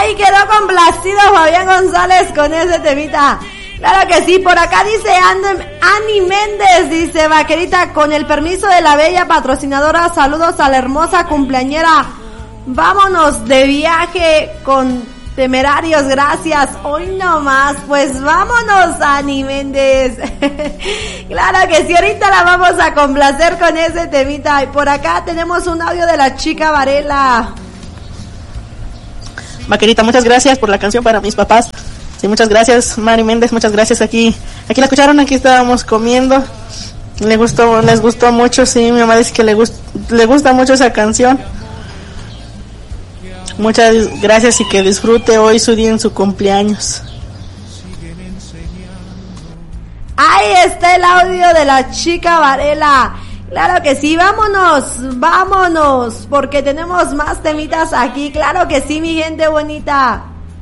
Ahí quedó complacido Fabián González con ese temita. Claro que sí, por acá dice Ani Méndez, dice vaquerita, con el permiso de la bella patrocinadora, saludos a la hermosa cumpleañera. Vámonos de viaje con Temerarios, gracias. Hoy nomás, pues vámonos, Ani Méndez. Claro que sí, ahorita la vamos a complacer con ese temita. Y por acá tenemos un audio de la chica Varela. Vaquerita, muchas gracias por la canción para mis papás. Sí, muchas gracias, Mari Méndez, muchas gracias. Aquí la escucharon, aquí estábamos comiendo. Les gustó mucho, sí, mi mamá dice que le gusta mucho esa canción. Muchas gracias y que disfrute hoy su día en su cumpleaños. Ahí está el audio de la chica Varela. Claro que sí, vámonos, porque tenemos más temitas aquí. Claro que sí, mi gente bonita.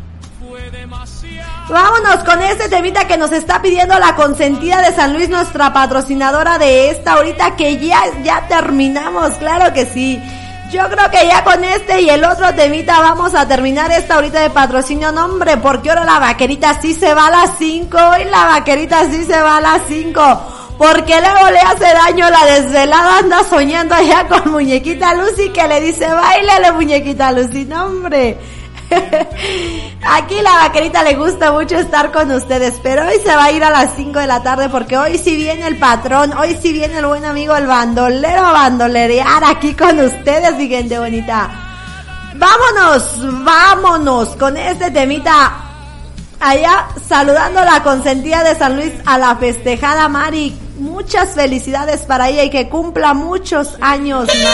Vámonos con este temita que nos está pidiendo la consentida de San Luis, nuestra patrocinadora de esta ahorita, que ya terminamos. Claro que sí. Yo creo que ya con este y el otro temita vamos a terminar esta ahorita de patrocinio, no hombre, porque ahora la vaquerita sí se va a las 5, hoy la vaquerita sí se va a las 5, porque luego le hace daño la desvelada, anda soñando allá con muñequita Lucy que le dice, báilale muñequita Lucy, no hombre. Aquí la vaquerita le gusta mucho estar con ustedes, pero hoy se va a ir a las 5 de la tarde porque hoy sí viene el patrón, hoy sí viene el buen amigo el bandolero a bandolerear aquí con ustedes, mi gente bonita. Vámonos con este temita. Allá saludando a la consentida de San Luis, a la festejada Mari. Muchas felicidades para ella y que cumpla muchos años más.